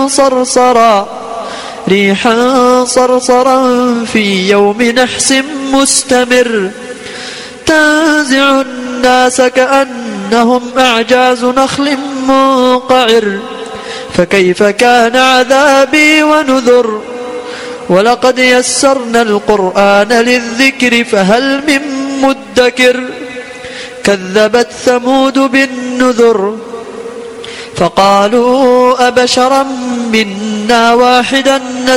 صرصرا في يوم نحس مستمر تنزع الناس كأنهم أعجاز نخل منقعر فكيف كان عذابي ونذر ولقد يسرنا القرآن للذكر فهل من مدكر كذبت ثمود بالنذر فقالوا أبشرا منا واحدا